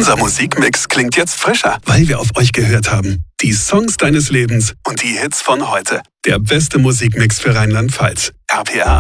Unser Musikmix klingt jetzt frischer, weil wir auf euch gehört haben. Die Songs deines Lebens und die Hits von heute. Der beste Musikmix für Rheinland-Pfalz. RPA